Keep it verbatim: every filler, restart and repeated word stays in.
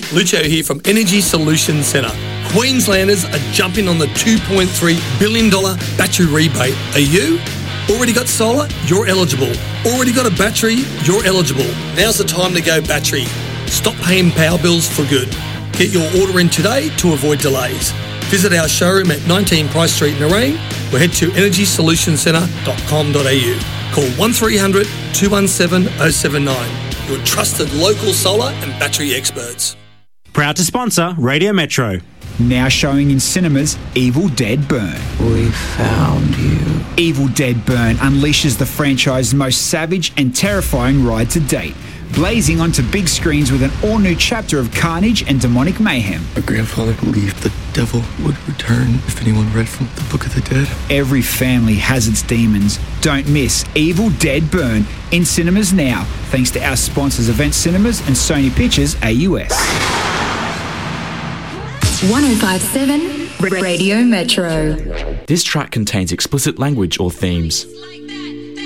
Lucio here from Energy Solutions Centre. Queenslanders are jumping on the two point three billion dollars battery rebate. Are you? Already got solar? You're eligible. Already got a battery? You're eligible. Now's the time to go battery. Stop paying power bills for good. Get your order in today to avoid delays. Visit our showroom at nineteen Price Street, Nerang, or head to energy solutions centre dot com dot a u. Call one three hundred, two one seven, oh seven nine. Your trusted local solar and battery experts. Proud to sponsor Radio Metro. Now showing in cinemas, Evil Dead Burn. We found you. Evil Dead Burn unleashes the franchise's most savage and terrifying ride to date, blazing onto big screens with an all-new chapter of carnage and demonic mayhem. My grandfather believed the devil would return if anyone read from the Book of the Dead. Every family has its demons. Don't miss Evil Dead Burn in cinemas now, thanks to our sponsors Event Cinemas and Sony Pictures A U S. one oh five point seven Radio Metro. This track contains explicit language or themes. Like that.